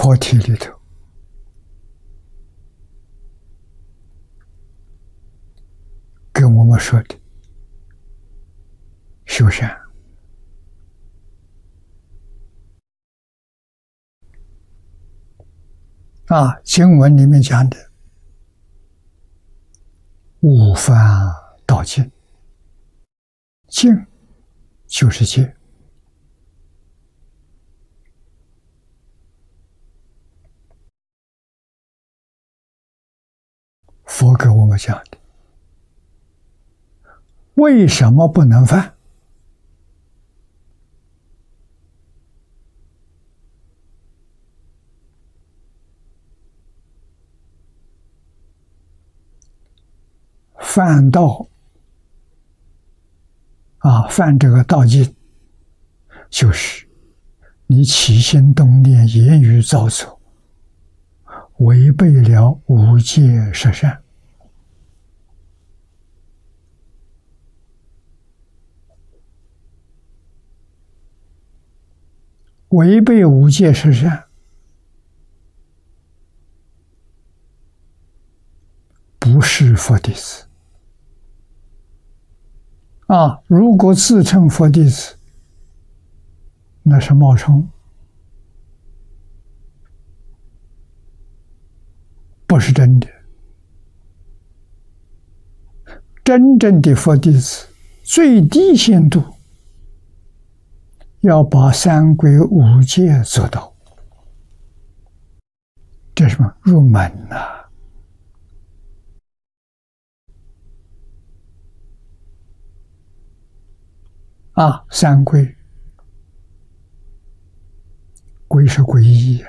佛体里头跟我们说的修善。经文里面讲的悟法道净，净就是戒。佛给我们讲的，为什么不能犯？犯道犯这个道境，就是你起心动念、言语造作，违背了五戒十善。违背五戒十善，不是佛弟子。如果自称佛弟子，那是冒充，不是真的。真正的佛弟子，最低限度要把三规五戒做到，这是什么？入门呐！三皈，皈是皈依，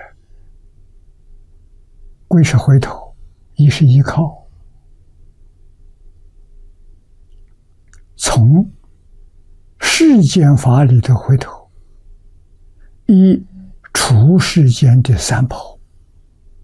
皈是回头，依是依靠。从世间法里头回头，依除世间的三宝，